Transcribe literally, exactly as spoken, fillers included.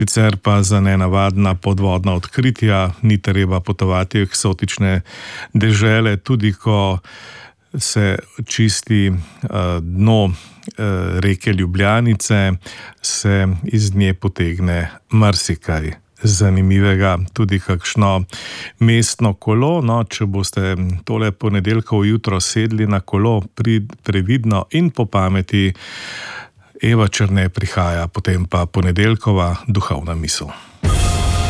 Sicer pa za nenavadna podvodna odkritja ni treba potovati v eksotične dežele, tudi ko se čisti dno reke Ljubljanice, se iz nje potegne marsikaj zanimivega, tudi kakšno mestno kolo. No, če boste tole ponedeljkovo jutro sedli na kolo, previdno in po pameti. Eva Černe prihaja, potem pa ponedeljkova duhovna misel.